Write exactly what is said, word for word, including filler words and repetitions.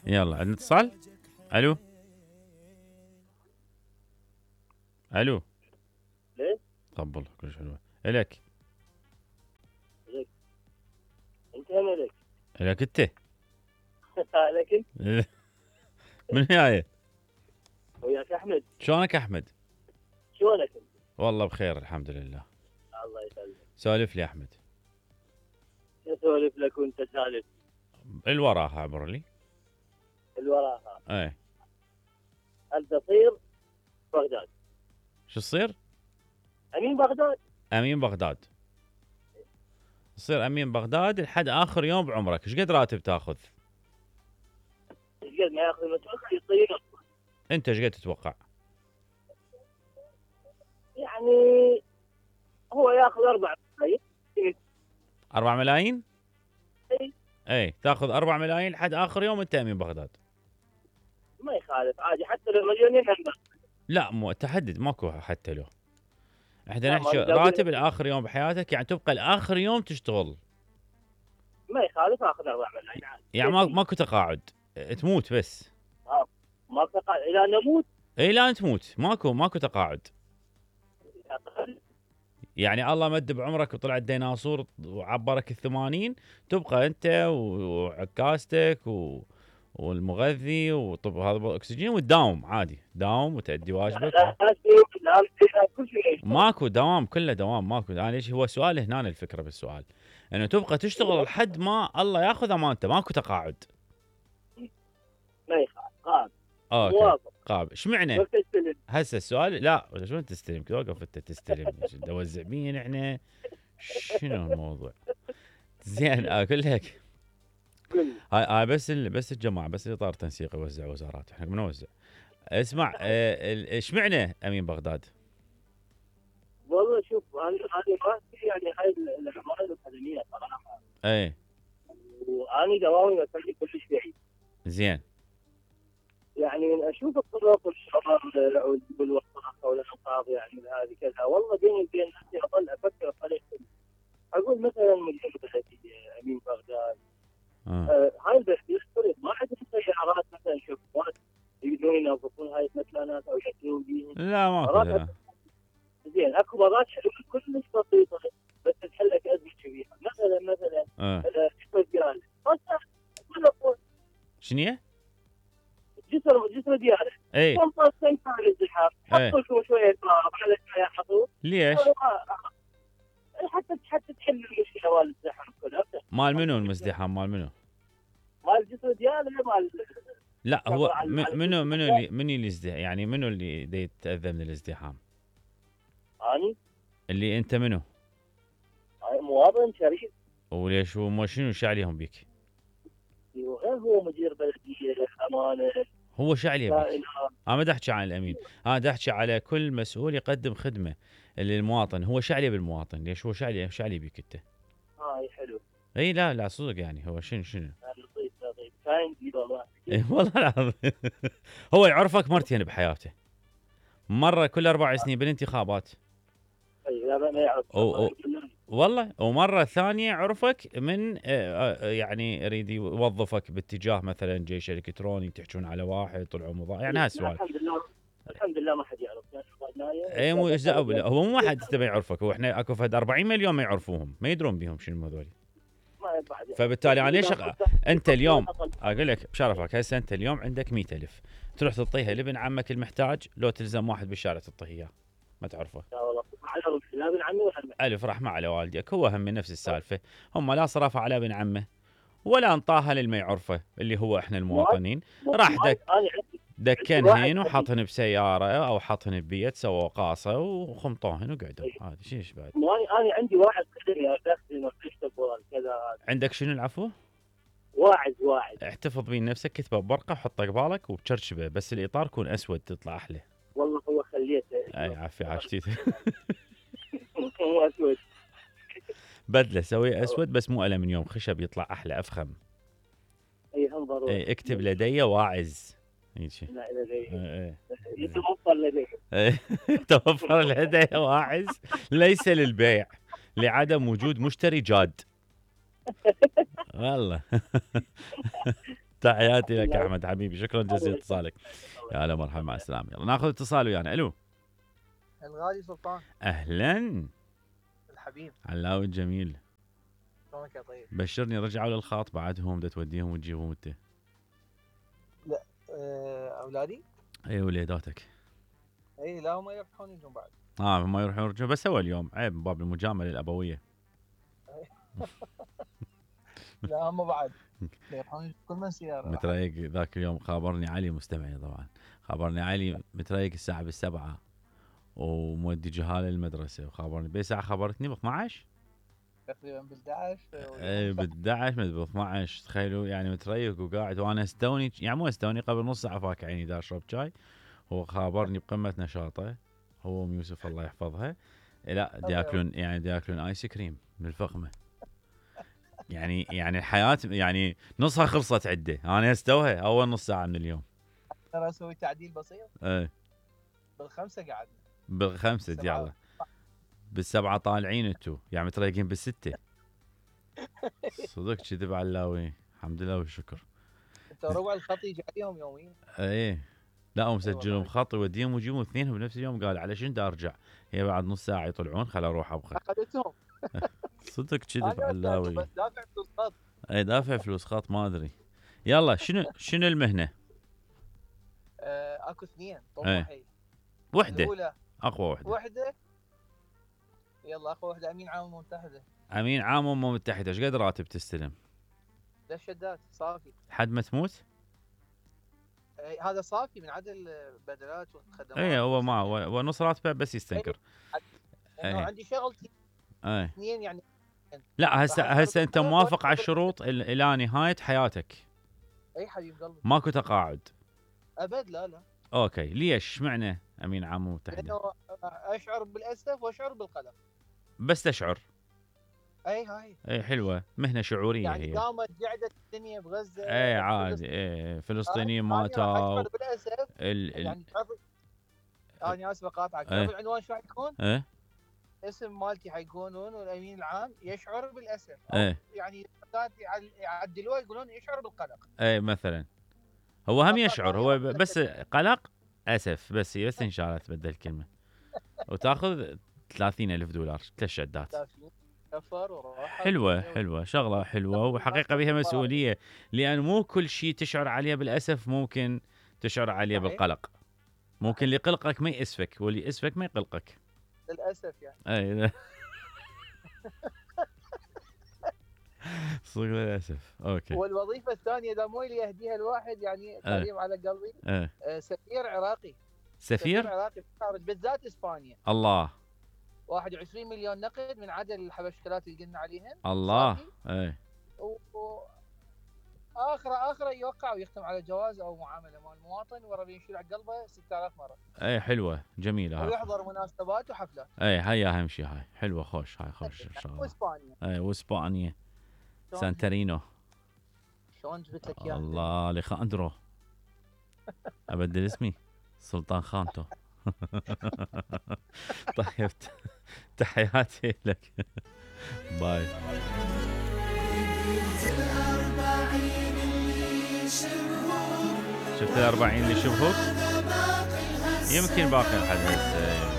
يلا عندنا اتصال. الو الو. ليه؟ قبل كل حلوه الك. ليك انت هم لك. الك انت. لكن من هي؟ وياك احمد. شلونك احمد؟ شلونك انت؟ والله بخير الحمد لله. الله يسلمك. سولف لي احمد. اسولف لك وانت سالف. الوراها عبر لي. الوراها. ايه. انت تصير بغداد. شو تصير؟ امين بغداد. امين بغداد. تصير امين بغداد لحد اخر يوم بعمرك. ايش قد راتب تاخذ؟ ايش قد ما ياخذ المتوقع يصير. انت ايش قد تتوقع؟ يعني هو ياخذ اربع ملايين. أربع ملايين؟ اي اي تاخذ أربع ملايين لحد اخر يوم انت امين بغداد. ما يخالف عادي حتى لو مليونين هم. لا مو تحدد ماكو حتى لو. احنا لا، نحكي ما بدي أقول راتب لك. لاخر يوم بحياتك، يعني تبقى لاخر يوم تشتغل. ما يخالف اخذ اربع ملايين عادي. يعني ما ماكو تقاعد، تموت بس. آه، ما تقال الى نموت. اي لا تموت، ماكو ماكو تقاعد. أقل. يعني الله مد بعمرك وطلع الديناصور وعبرك الثمانين، تبقى انت وعكاستك و... والمغذي وطب هذا الاكسجين وتداوم عادي، داوم وتأدي واجبك. لا، لا، لا، لا، كل شيء. ماكو دوام، كله دوام ماكو. انا ليش هو سؤال هنا الفكره بالسؤال انه تبقى تشتغل لحد ما الله ياخذ امانته، ماكو تقاعد. ما يخالف قاب. اوكي موافق. قابل. اشمعنى بس تستلم. هسه السؤال؟ لا شلون تستلم؟ توقف انت تستلم توزع بين احنا. شنو الموضوع؟ زين اقول لك كل هاي هاي بس ال... بس الجماعه، بس اطار تنسيق يوزع وزارات، احنا بنوزع. اسمع آه، اشمعنى امين بغداد؟ والله شوف انا انا ما أدري يعني هاي الاعمال الاكاديميه صراحه. اي واني دوامي بسوي كل شيء. زين. يعني من اشوف الطرق والشباب والوساطه والانقاض يعني هذه كذا، والله بيني وبين نفسي اظل افكر بطريقه. اقول مثلا مدير بلدي امين بغداد. آه. آه هاي البلد يشتري ما عندهم سيارات مثلا شوفات يقدرون ينظفون هاي المكانات او يشكلون بيهم. لا ماكو مرات لا. زين اكو مرات حلول كلش بسيطه بس تحل لك ازمه كبيره. مثلا مثلا آه. جسر دياله بس شنو؟ جسر جسر دياله اي والله تنفع الازدحام. إيه. حطوا لكم شويه تراب على ما يحطوا ليش؟ حتى حتى تحل المشكله مال الازدحام كلها. مال منو المزدحام؟ مال منو؟ مال جسر دياله مال لا هو على- م- على- منو منو اللي منو اللي ازدح... يعني منو اللي دي يتاذى من الازدحام؟ اني اللي انت منو؟ أنا مواطن شريف. وليش هو مو شنو شو عليهم بيك؟ وغير هو مدير بلديه امانه هو شو عليه لا بيك؟ اله. انا ما دا احكي عن الامين، انا دا احكي على كل مسؤول يقدم خدمه للمواطن. هو شو عليه بالمواطن؟ ليش هو شو عليه؟ شو عليه بيك انت؟ هاي حلو. اي لا لا صدق يعني هو شنو شنو؟ لطيف لطيف كاين جديد والله. اي والله العظيم. هو يعرفك مرتين بحياته، مره كل اربع سنين بالانتخابات، اي لا ما يعرف. أو- أو- والله، ومره ثانيه عرفك من آه، آه، يعني يريد يوظفك باتجاه مثلا جيش الكتروني، تحجون على واحد طلعوا مضا، يعني هالسوالف. الحمد لله الحمد لله ما حد يعرف. اي مو إيش دعوة بلا- هو مو واحد تبي يعرفك، هو احنا اكو فد أربعين مليون ما يعرفوهم، ما يدرون بيهم شنو هذول. ما ينفع. فبالتالي انا ليش أق... انت اليوم اقول لك بشرفك هسه انت اليوم عندك مئة ألف تروح تعطيها لابن عمك المحتاج، لو تلزم واحد بالشارع تعطيه اياه ما تعرفه. لا والله لا ابن عمي ولا ابن الف رحمه على والديك، هو هم من نفس السالفه، هم لا صرفوا على ابن عمه ولا انطاها للما يعرفه اللي هو احنا المواطنين. راح دك انا عندي دكنهن وحطهن بسياره او حطهن ببيت، سووا قاصه وخمطوهن وقعدوا. هذا شيء ايش بعد؟ انا انا عندي واحد خدمي اخدم واشتغل كذا. عندك شنو العفو؟ واعز واعز. احتفظ بين نفسك، كتبه بورقه حطه قبالك وبتشرشبه، بس الاطار يكون اسود تطلع احلى. والله هو خليته. اي عافي عاشتي. هو اسود. بدله سوي اسود بس مو الومنيوم، خشب يطلع احلى افخم. اي هم ضروري. اي اكتب لدي واعز. هيك شيء. لا لديه اي يتوفر لديه. اي توفر الهدايا واعز ليس للبيع، لعدم وجود مشتري جاد. والله تحياتي لك يا احمد حبيبي، شكرا جزيلا اتصالك. يا هلا مرحبا، مع السلامه. يلا ناخذ اتصال ويانا. الو الغالي سلطان اهلا الحبيب، علاوي الجميل، شلونك يا طيب؟ بشرني رجعوا للخاط بعدهم، دا توديهم وتجيبهم انت؟ أه اولادي؟ اي وليداتك؟ اي لا هم يروحون يجون بعد. اه ما يروحون يرجعون، بس هو اليوم عيب من باب المجامله الابويه. لا هم بعد يروحون كل من سياره. متريق ذاك اليوم خابرني علي، مستمعي طبعا، خابرني علي متريق الساعه بالسبعة ومودي جهال المدرسه، وخابرني باي ساعه خبرتني ب اثنعش تقريبا بال احد عشر. اي بال احد عشر ب اثنعش، تخيلوا يعني متريق وقاعد وانا استوني، يعني مو استوني، قبل نص ساعه فاك عيني دا اشرب شاي، هو خابرني بقمه نشاطه هو ام يوسف الله يحفظها، لا دي ياكلون يعني دي ياكلون ايس كريم من الفقمه. يعني يعني الحياه يعني نصها خلصت عده، انا استوها اول نص ساعه من اليوم. ترى اسوي تعديل بسيط. ايه بالخمسه قعدنا. بالخمسه يلا، بالسبعه طالعين انتو، يعني متريقين بالسته. صدق كذب علاوي، الحمد لله والشكر. انت ربع الخط يجي عليهم يوميا. ايه لا ومسجلهم خط يوديهم ويجيبهم اثنينهم بنفس اليوم، قال على شنو دا ارجع، هي بعد نص ساعه يطلعون خل اروح ابخر. اخذتهم. صدق كذب علاوي. بس دافع فلوس خط. اي دافع فلوس خط ما ادري. يلا شنو شنو المهنه؟ آه، اكو اثنين طموحي. وحده الاولى اقوى وحده. وحده يلا اقوى وحده امين عام الامم المتحده. امين عام الامم المتحده، ايش قد راتب تستلم؟ ذا الشدات صافي لحد ما تموت؟ أي هذا صافي من عدد البدلات والخدمات. اي هو ما هو نص راتبه بس يستنكر. انه عندي شغلتي اي اثنين يعني. لا هسه هسه انت موافق على الشروط الى نهايه حياتك؟ اي حبيب قلبي ماكو تقاعد؟ ابد لا لا. اوكي ليش معنى امين عام الامم المتحده؟ لانه اشعر بالاسف واشعر بالقلق. بس تشعر؟ اي هاي اي حلوه، مهنه شعوريه يعني هي. قامت قعدت الدنيا بغزه. اي عادي، اي فلسطينيين ماتوا. بالاسف ال... يعني تعرف انا اسف اقاطعك. ايه. تعرف العنوان شو راح يكون؟ ايه اسم مالتي حيكونون والامين العام يشعر بالاسف. ايه يعني يعدلوها يقولون يشعر بالقلق. اي مثلا هو هم يشعر، هو بس قلق اسف، بس بس ان شاء الله تبدل الكلمه وتاخذ ثلاثين ألف دولار ثلاث شدات. حلوه حلوه شغله حلوه، وحقيقه بها مسؤوليه، لان مو كل شيء تشعر عليه بالاسف ممكن تشعر عليه بالقلق. ممكن اللي يقلقك ما يأسفك، واللي يأسفك ما يقلقك للاسف يعني. اي صدق للاسف. اوكي. والوظيفه الثانيه اذا مو اللي يهديها الواحد يعني كريم على قلبي. اه. آه سفير عراقي. سفير؟ سفير عراقي بالخارج بالذات اسبانيا. الله. واحد وعشرين مليون نقد من عدد الحبشتكلات اللي قلنا عليهن. الله. اي. و اخره اخره يوقع ويختم على جواز او معامله مال المواطن ورا بينشيل على قلبه ستة آلاف مره. اي حلوه جميله هاي. ويحضر مناسبات وحفلات. اي هاي اهم شيء، هاي حلوه خوش، هاي خوش ان شاء الله. واسبانيا. اي واسبانيا سانترينو. شلون جبت لك اياه؟ الله ليخاندرو. ابدل اسمي سلطان خانتو. طيب تحياتي لك. باي. شفت الأربعين اللي شبهوك؟ يمكن باقي الحدث.